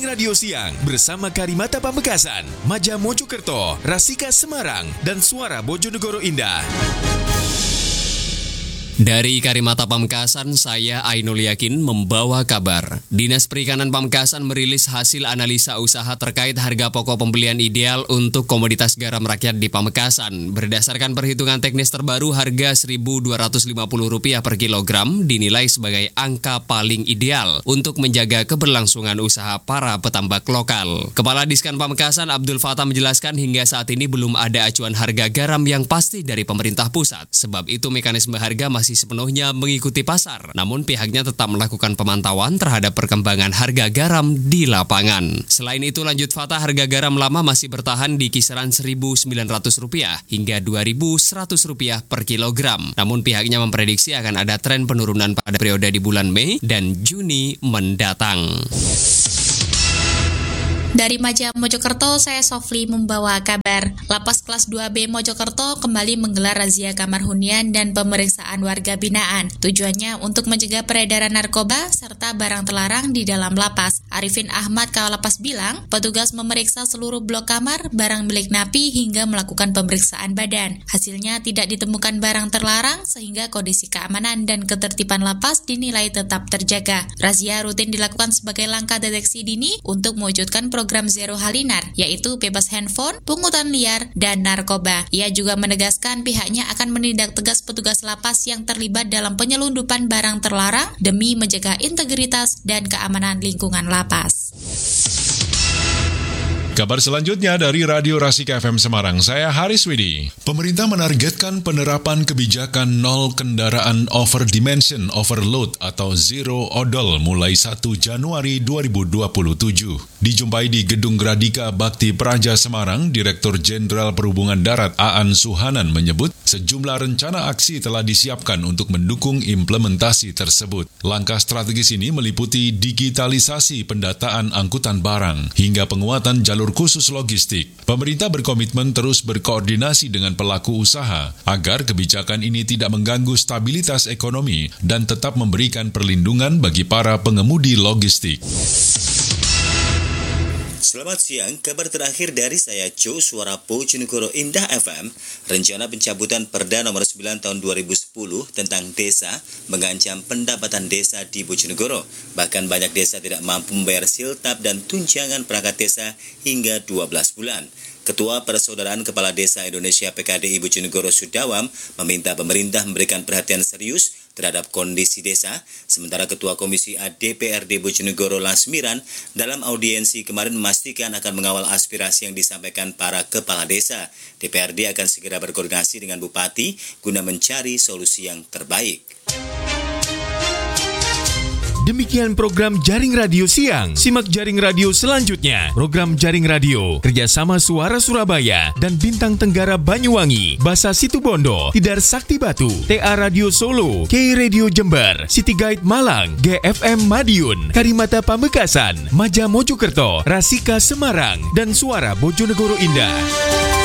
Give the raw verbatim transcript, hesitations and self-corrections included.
Jaring Radio Siang bersama Karimata Pamekasan, Maja Mojokerto, Rasika Semarang, dan Suara Bojonegoro Indah. Dari Karimata Pamekasan, saya Ainul Yakin membawa kabar. Dinas Perikanan Pamekasan merilis hasil analisa usaha terkait harga pokok pembelian ideal untuk komoditas garam rakyat di Pamekasan. Berdasarkan perhitungan teknis terbaru, harga seribu dua ratus lima puluh rupiah per kilogram dinilai sebagai angka paling ideal untuk menjaga keberlangsungan usaha para petambak lokal. Kepala Diskan Pamekasan Abdul Fatah menjelaskan hingga saat ini belum ada acuan harga garam yang pasti dari pemerintah pusat. Sebab itu mekanisme harga masih masih sepenuhnya mengikuti pasar. Namun pihaknya tetap melakukan pemantauan terhadap perkembangan harga garam di lapangan. Selain itu, lanjut Fatah, harga garam lama masih bertahan di kisaran seribu sembilan ratus rupiah hingga dua ribu seratus rupiah per kilogram. Namun pihaknya memprediksi akan ada tren penurunan pada periode di bulan Mei dan Juni mendatang. Dari Maja Mojokerto, saya Sofli membawa kabar. Lapas kelas dua B Mojokerto kembali menggelar razia kamar hunian dan pemeriksaan warga binaan. Tujuannya untuk mencegah peredaran narkoba serta barang terlarang di dalam lapas. Arifin Ahmad Kalapas bilang, petugas memeriksa seluruh blok kamar, barang milik napi hingga melakukan pemeriksaan badan. Hasilnya tidak ditemukan barang terlarang sehingga kondisi keamanan dan ketertiban lapas dinilai tetap terjaga. Razia rutin dilakukan sebagai langkah deteksi dini untuk mewujudkan program program Zero Halinar, yaitu bebas handphone, pungutan liar, dan narkoba. Ia juga menegaskan pihaknya akan menindak tegas petugas lapas yang terlibat dalam penyelundupan barang terlarang demi menjaga integritas dan keamanan lingkungan lapas. Kabar selanjutnya dari Radio Rasika F M Semarang, saya Haris Widi. Pemerintah menargetkan penerapan kebijakan nol kendaraan over dimension overload atau zero odol mulai satu Januari dua ribu dua puluh tujuh. Dijumpai di Gedung Gradika Bakti Praja Semarang, Direktur Jenderal Perhubungan Darat Aan Suhanan menyebut sejumlah rencana aksi telah disiapkan untuk mendukung implementasi tersebut. Langkah strategis ini meliputi digitalisasi pendataan angkutan barang hingga penguatan jalur khusus logistik. Pemerintah berkomitmen terus berkoordinasi dengan pelaku usaha agar kebijakan ini tidak mengganggu stabilitas ekonomi dan tetap memberikan perlindungan bagi para pengemudi logistik. Selamat siang, kabar terakhir dari saya Jo, Suara Bojonegoro Indah F M. Rencana pencabutan Perda nomor sembilan tahun dua ribu sepuluh tentang desa mengancam pendapatan desa di Bojonegoro. Bahkan banyak desa tidak mampu membayar siltap dan tunjangan perangkat desa hingga dua belas bulan. Ketua Persaudaraan Kepala Desa Indonesia P K D I Bojonegoro Sudawam meminta pemerintah memberikan perhatian serius terhadap kondisi desa, sementara Ketua Komisi A D P R D Bojonegoro Lasmiran dalam audiensi kemarin memastikan akan mengawal aspirasi yang disampaikan para kepala desa. D P R D akan segera berkoordinasi dengan Bupati guna mencari solusi yang terbaik. Demikian program Jaring Radio Siang. Simak Jaring Radio selanjutnya. Program Jaring Radio kerjasama Suara Surabaya dan Bintang Tenggara Banyuwangi, Basa Situbondo, Tidar Sakti Batu, T A Radio Solo, K Radio Jember, City Guide Malang, G F M Madiun, Karimata Pamekasan, Maja Mojokerto, Rasika Semarang, dan Suara Bojonegoro Indah.